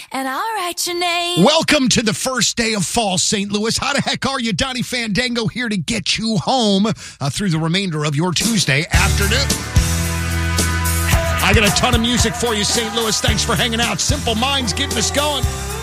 and I'll write your name. Welcome to the first day of fall, St. Louis. How the heck are you? Donnie Fandango here to get you home through the remainder of your Tuesday afternoon. I got a ton of music for you, St. Louis. Thanks for hanging out. Simple Minds getting us going.